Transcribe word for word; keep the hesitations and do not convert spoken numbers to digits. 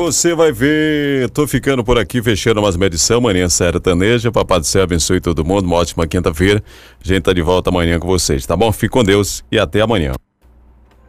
você vai ver. Tô ficando por aqui, fechando mais uma edição. Manhã Sertaneja. Papai do Céu abençoe todo mundo. Uma ótima quinta-feira. A gente tá de volta amanhã com vocês, tá bom? Fique com Deus e até amanhã.